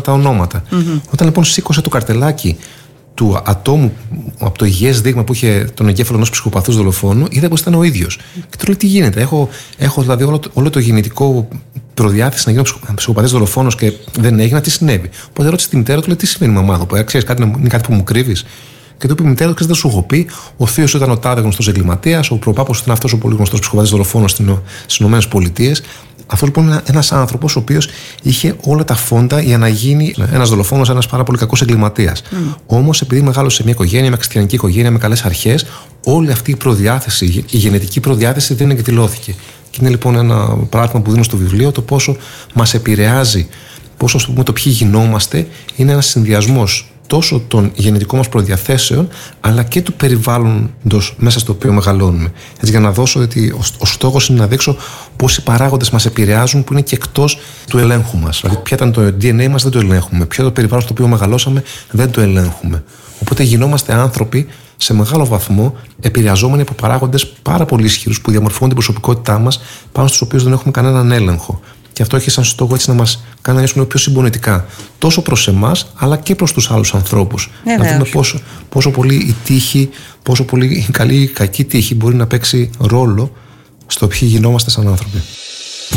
τα ονόματα. Όταν λοιπόν σήκωσε το καρτελάκι του ατόμου από το υγιές δείγμα που είχε τον εγκέφαλο ενός ψυχοπαθούς δολοφόνου, είδα πως ήταν ο ίδιος. Και του λέω: τι γίνεται, έχω δηλαδή όλο το γεννητικό προδιάθεση να γίνω ψυχοπαθής δολοφόνος και δεν έγινα, τι συνέβη. Οπότε ρώτησε τη μητέρα του, λέει: τι σημαίνει μαμά εδώ, ξέρεις, είναι κάτι που μου κρύβεις. Και του είπε η μητέρα του: δεν σου έχω πει, ο θείος ήταν ο τάδε γνωστός εγκληματίας, ο προπάπος ήταν αυτός ο πολύ γνωστός ψυχοπαθής δολοφόνος στις ΗΠΑ. Αυτό λοιπόν είναι ένας άνθρωπος ο οποίος είχε όλα τα φόντα για να γίνει ένας δολοφόνος, ένας πάρα πολύ κακός εγκληματίας. Όμως, επειδή μεγάλωσε σε μια οικογένεια, μια χριστιανική οικογένεια με καλές αρχές, όλη αυτή η προδιάθεση, η γενετική προδιάθεση δεν εκδηλώθηκε. Και είναι λοιπόν ένα πράγμα που δίνω στο βιβλίο, το πόσο μας επηρεάζει, πόσο το ποιοι γινόμαστε, είναι ένας συνδυασμός τόσο των γενετικών μας προδιαθέσεων, αλλά και του περιβάλλοντος μέσα στο οποίο μεγαλώνουμε. Έτσι, για να δώσω ότι ο στόχος είναι να δείξω πώς οι παράγοντες μας επηρεάζουν που είναι και εκτός του ελέγχου μας. Δηλαδή, ποια ήταν το DNA μας, δεν το ελέγχουμε. Ποιο το περιβάλλον στο οποίο μεγαλώσαμε, δεν το ελέγχουμε. Οπότε γινόμαστε άνθρωποι σε μεγάλο βαθμό επηρεαζόμενοι από παράγοντες πάρα πολύ ισχυρούς που διαμορφώνουν την προσωπικότητά μας, πάνω στους οποίους δεν έχουμε κανέναν έλεγχο. Και αυτό έχει σαν στόχο έτσι να μας κάνει να νιώσουμε πιο συμπονετικά, τόσο προς εμάς, αλλά και προς τους άλλους ανθρώπους. Να δούμε πόσο πολύ η τύχη, πόσο πολύ η καλή ή η κακή τύχη μπορεί να παίξει ρόλο στο ποιοι γινόμαστε σαν άνθρωποι.